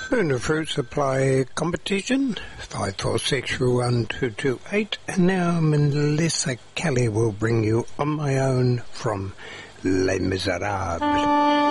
Spoon Fruit Supply competition, 54631228, and now Melissa Kelly will bring you On My Own from Les Miserables.